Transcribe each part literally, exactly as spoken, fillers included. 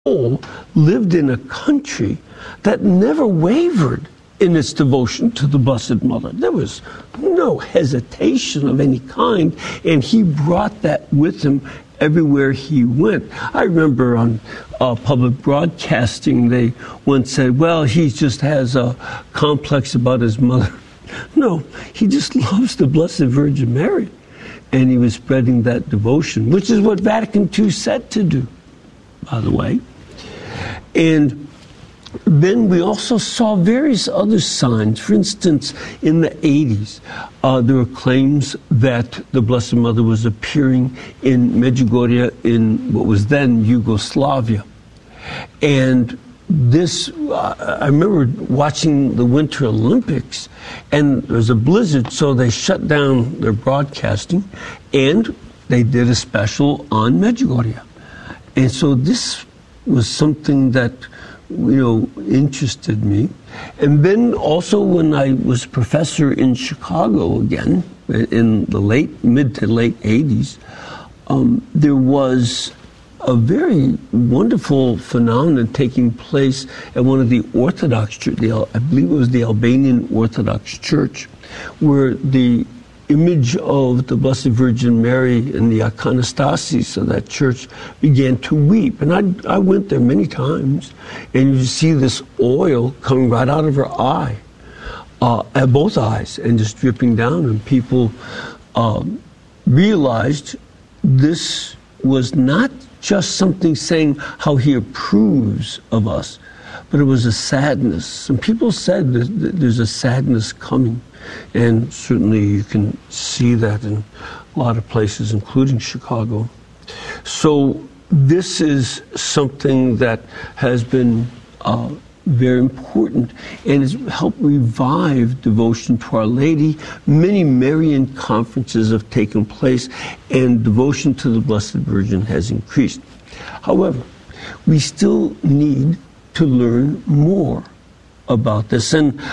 lived in a country that never wavered in its devotion to the Blessed Mother. There was no hesitation of any kind, and he brought that with him everywhere he went. I remember on uh, public broadcasting, they once said, well, he just has a complex about his mother. No, he just loves the Blessed Virgin Mary, and he was spreading that devotion, which is what Vatican Two said to do, by the way. And then we also saw various other signs. For instance, in the eighties, uh, there were claims that the Blessed Mother was appearing in Medjugorje in what was then Yugoslavia. And this, uh, I remember watching the Winter Olympics, and there was a blizzard, so they shut down their broadcasting, and they did a special on Medjugorje. And so this was something that, you know, interested me. And then also when I was professor in Chicago again, in the late, mid to late eighties, um, there was a very wonderful phenomenon taking place at one of the Orthodox church, the, I believe it was the Albanian Orthodox Church, where the image of the Blessed Virgin Mary and the iconostasis of that church began to weep. And I, I went there many times, and you see this oil coming right out of her eye, uh, at both eyes, and just dripping down. And people um, realized this was not just something saying how he approves of us, but it was a sadness. And people said that there's a sadness coming. And certainly you can see that in a lot of places, including Chicago. So this is something that has been uh, very important and has helped revive devotion to Our Lady. Many Marian conferences have taken place, and devotion to the Blessed Virgin has increased. However, we still need to learn more about this. And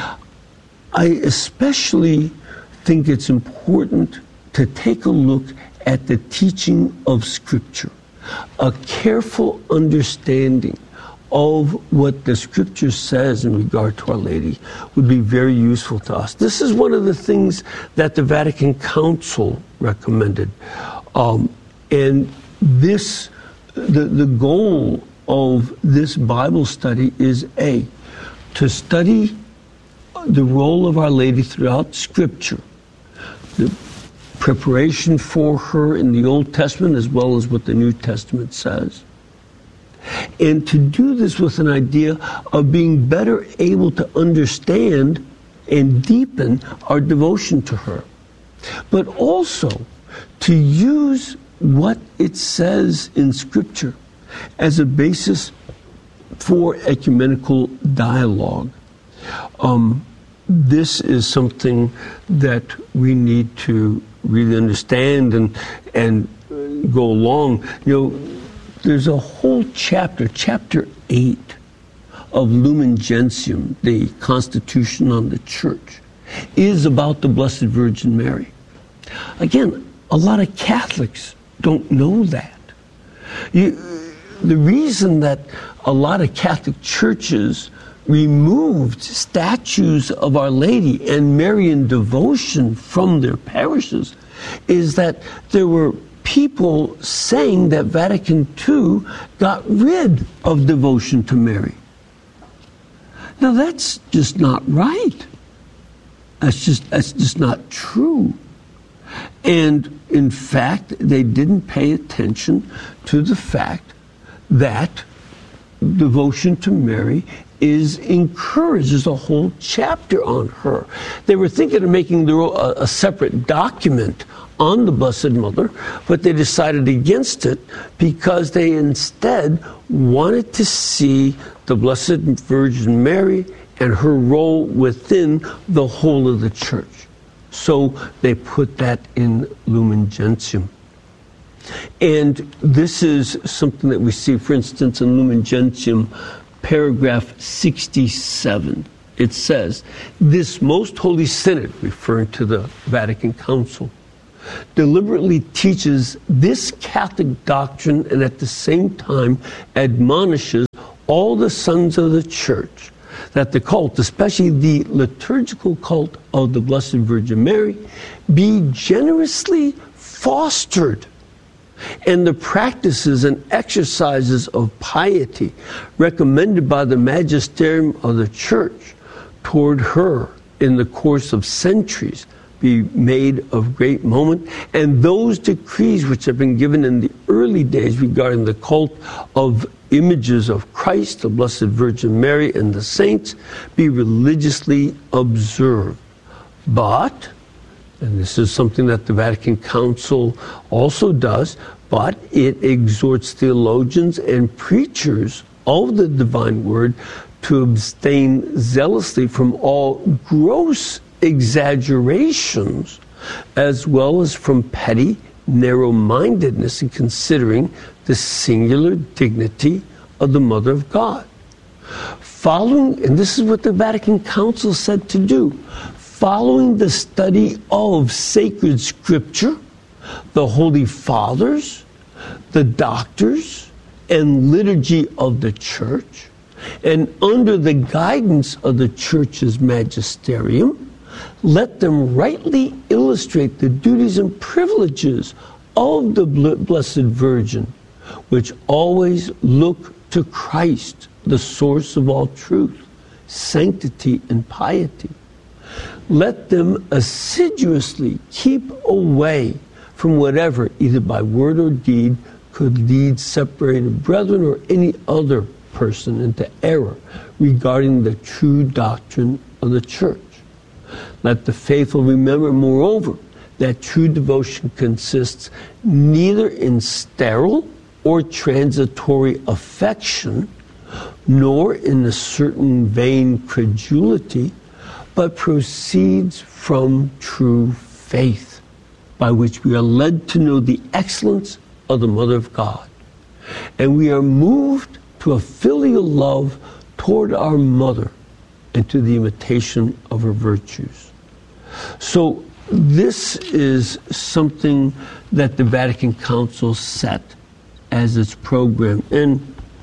I especially think it's important to take a look at the teaching of Scripture. A careful understanding of what the Scripture says in regard to Our Lady would be very useful to us. This is one of the things that the Vatican Council recommended. Um, and this, the, the goal of this Bible study is A, to study the role of Our Lady throughout Scripture, the preparation for her in the Old Testament as well as what the New Testament says. And to do this with an idea of being better able to understand and deepen our devotion to her, but also to use what it says in Scripture as a basis for ecumenical dialogue. Um, this is something that we need to really understand and and go along. You know, there's a whole chapter, chapter eight of Lumen Gentium, the Constitution on the Church, is about the Blessed Virgin Mary. Again, a lot of Catholics don't know that. You, the reason that a lot of Catholic churches removed statues of Our Lady and Marian devotion from their parishes is that there were people saying that Vatican Two got rid of devotion to Mary. Now that's just not right. That's just that's just not true. And in fact, they didn't pay attention to the fact that devotion to Mary is encouraged. There's a whole chapter on her. They were thinking of making their own, a, a separate document on the Blessed Mother, but they decided against it because they instead wanted to see the Blessed Virgin Mary and her role within the whole of the Church. So they put that in Lumen Gentium. And this is something that we see, for instance, in Lumen Gentium, paragraph sixty-seven. It says, "This most holy synod," referring to the Vatican Council, deliberately teaches this Catholic doctrine and at the same time admonishes all the sons of the Church that the cult, especially the liturgical cult of the Blessed Virgin Mary, be generously fostered, and the practices and exercises of piety recommended by the magisterium of the Church toward her in the course of centuries be made of great moment, and those decrees which have been given in the early days regarding the cult of images of Christ, the Blessed Virgin Mary, and the saints be religiously observed. But, and this is something that the Vatican Council also does, but it exhorts theologians and preachers of the divine word to abstain zealously from all gross exaggerations, as well as from petty narrow-mindedness in considering the singular dignity of the Mother of God. Following, and this is what the Vatican Council said to do, following the study of sacred scripture, the Holy Fathers, the doctors, and liturgy of the Church, and under the guidance of the Church's magisterium, let them rightly illustrate the duties and privileges of the Blessed Virgin, which always look to Christ, the source of all truth, sanctity, and piety. Let them assiduously keep away from whatever, either by word or deed, could lead separated brethren or any other person into error regarding the true doctrine of the Church. Let the faithful remember, moreover, that true devotion consists neither in sterile or transitory affection, nor in a certain vain credulity, but proceeds from true faith, by which we are led to know the excellence of the Mother of God. And we are moved to a filial love toward our Mother and to the imitation of her virtues. So this is something that the Vatican Council set as its program. And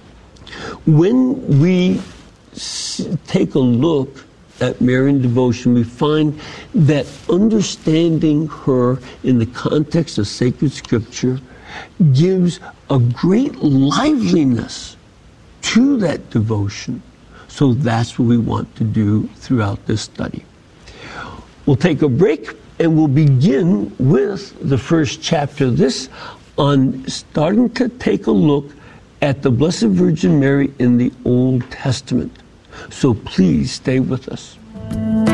when we take a look at Marian devotion, we find that understanding her in the context of sacred scripture gives a great liveliness to that devotion. So that's what we want to do throughout this study. We'll take a break and we'll begin with the first chapter of this on starting to take a look at the Blessed Virgin Mary in the Old Testament. So please stay with us.